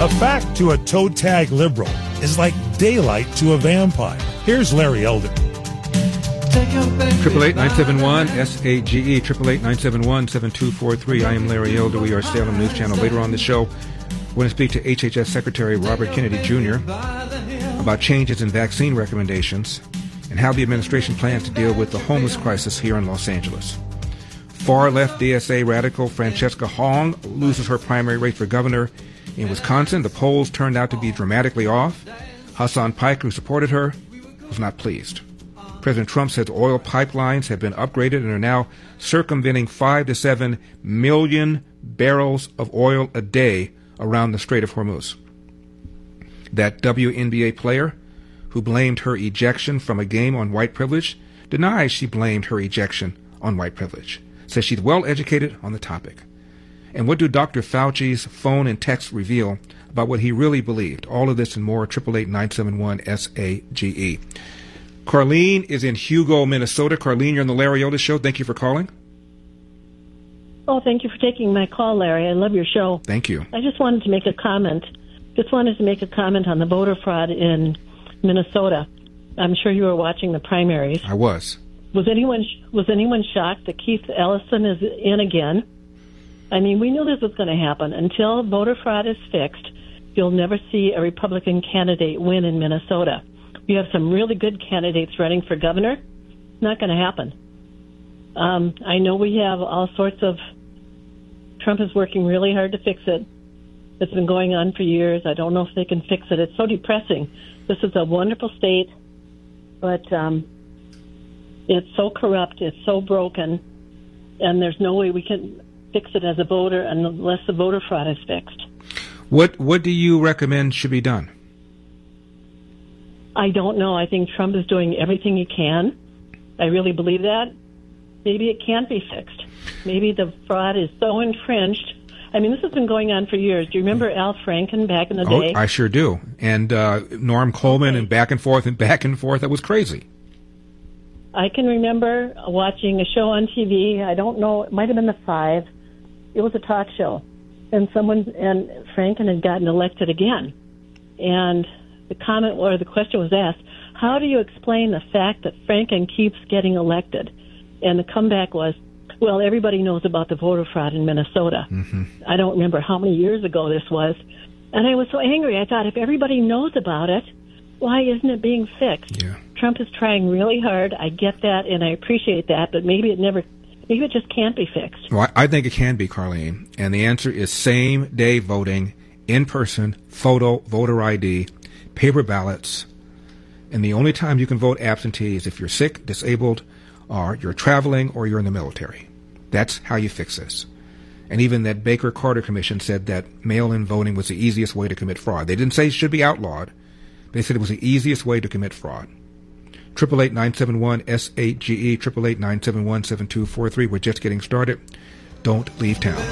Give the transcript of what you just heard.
A fact to a toe tag liberal is like daylight to a vampire. Here's Larry Elder. 888-971-SAGE, 888-971-7243. I am Larry Elder. We are Salem News Channel. Later on the show, we're going to speak to HHS Secretary Robert Kennedy Jr. about changes in vaccine recommendations and how the administration plans to deal with the homeless crisis here in Los Angeles. Far-left DSA radical Francesca Hong loses her primary race for governor in Wisconsin. The polls turned out to be dramatically off. Hassan Pike, who supported her, was not pleased. President Trump says oil pipelines have been upgraded and are now circumventing 5 to 7 million barrels of oil a day around the Strait of Hormuz. That WNBA player who blamed her ejection from a game on white privilege denies she blamed her ejection on white privilege. Says she's well educated on the topic. And what do Dr. Fauci's phone and text reveal about what he really believed? All of this and more, 888-971-SAGE. Carlene is in Hugo, Minnesota. Carlene, you're on the Larry Elder Show. Thank you for calling. Oh, thank you for taking my call, Larry. I love your show. Thank you. I just wanted to make a comment. On the voter fraud in Minnesota. I'm sure you were watching the primaries. I was. Was anyone shocked that Keith Ellison is in again? I mean, we knew this was going to happen. Until voter fraud is fixed, you'll never see a Republican candidate win in Minnesota. We have some really good candidates running for governor. It's not going to happen. I know we have all sorts of... Trump is working really hard to fix it. It's been going on for years. I don't know if they can fix it. It's so depressing. This is a wonderful state, but it's so corrupt, it's so broken, and there's no way we can fix it as a voter unless the voter fraud is fixed. What do you recommend should be done? I don't know. I think Trump is doing everything he can. I really believe that. Maybe it can't be fixed. Maybe the fraud is so entrenched. I mean, this has been going on for years. Do you remember Al Franken back in the day? Oh, I sure do. And Norm Coleman and back and forth and back and forth. That was crazy. I can remember watching a show on TV. I don't know. It might have been The Five. It was a talk show. And Franken had gotten elected again. And the question was asked, how do you explain the fact that Franken keeps getting elected? And the comeback was, well, everybody knows about the voter fraud in Minnesota. Mm-hmm. I don't remember how many years ago this was. And I was so angry. I thought, if everybody knows about it, why isn't it being fixed? Yeah. Trump is trying really hard. I get that, and I appreciate that, but maybe it just can't be fixed. Well, I think it can be, Carlene. And the answer is same-day voting, in-person, photo, voter ID, paper ballots. And the only time you can vote absentee is if you're sick, disabled, or you're traveling, or you're in the military. That's how you fix this. And even that Baker Carter Commission said that mail-in voting was the easiest way to commit fraud. They didn't say it should be outlawed. They said it was the easiest way to commit fraud. 888-971-SAGE, 888-971-7243. We're just getting started. Don't leave town.